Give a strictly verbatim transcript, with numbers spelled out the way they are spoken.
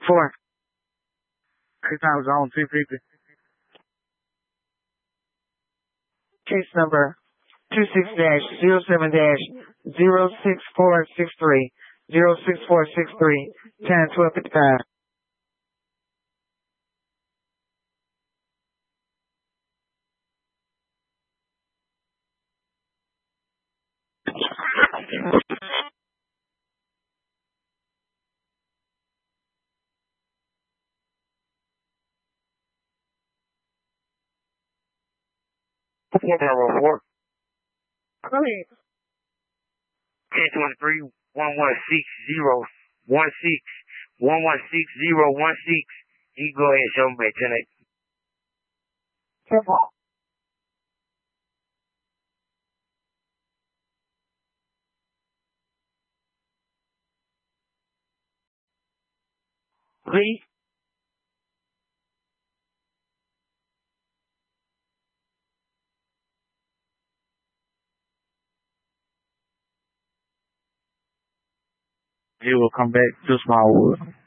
Four. Case time was on two fifty. Case number two six dash zero seven dash zero six four six three zero six four six three ten twelve fifty five. Four Bravo four. Go ahead. Case twenty three one one six zero one six one one six zero one six. You go ahead and show me at ten eight. Careful. Please. He will come back to Smallwood.